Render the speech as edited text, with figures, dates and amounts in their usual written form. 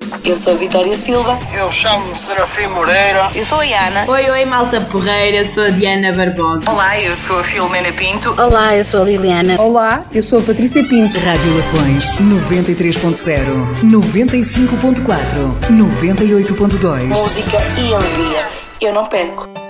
Eu sou a Vitória Silva. Eu chamo-me Serafim Moreira. Eu sou a Ana. Oi, malta porreira, sou a Diana Barbosa. Olá, eu sou a Filomena Pinto. Olá, eu sou a Liliana. Olá, eu sou a Patrícia Pinto. Rádio Lafões 93.0, 95.4, 98.2. Música e alegria. Eu não perco.